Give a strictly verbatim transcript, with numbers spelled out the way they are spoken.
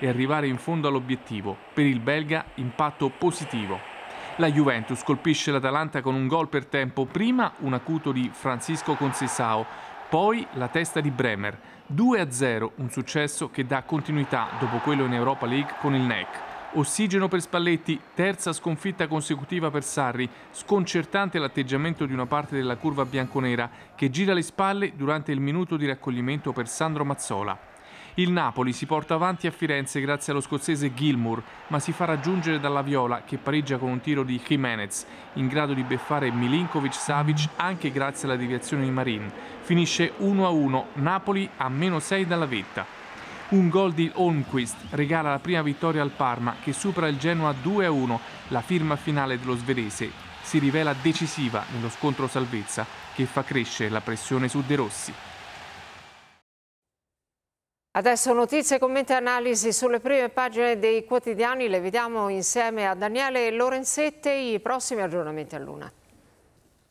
e arrivare in fondo all'obiettivo. Per il belga impatto positivo. La Juventus colpisce l'Atalanta con un gol per tempo, prima un acuto di Francisco Conceição, poi la testa di Bremer. due a zero, un successo che dà continuità dopo quello in Europa League con il N E C. Ossigeno per Spalletti, terza sconfitta consecutiva per Sarri, sconcertante l'atteggiamento di una parte della curva bianconera che gira le spalle durante il minuto di raccoglimento per Sandro Mazzola. Il Napoli si porta avanti a Firenze grazie allo scozzese Gilmour, ma si fa raggiungere dalla Viola che pareggia con un tiro di Jimenez, in grado di beffare Milinkovic-Savic anche grazie alla deviazione di Marin. Finisce uno a uno, Napoli a meno sei dalla vetta. Un gol di Holmquist regala la prima vittoria al Parma che supera il Genoa due a uno. La firma finale dello svedese si rivela decisiva nello scontro salvezza che fa crescere la pressione su De Rossi. Adesso notizie, commenti e analisi sulle prime pagine dei quotidiani. Le vediamo insieme a Daniele Lorenzetti. I prossimi aggiornamenti a Luna.